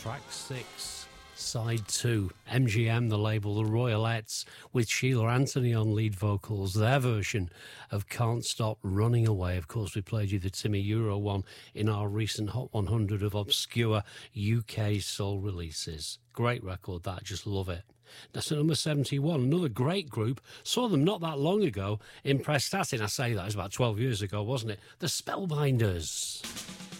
Track 6, Side 2, MGM, the label, the Royalettes, with Sheila Anthony on lead vocals, their version of Can't Stop Running Away. Of course, we played you the Timmy Euro one in our recent Hot 100 of obscure UK soul releases. Great record, that. Just love it. That's at number 71. Another great group. Saw them not that long ago in Prestatyn. I say that, it was about 12 years ago, wasn't it? The Spellbinders.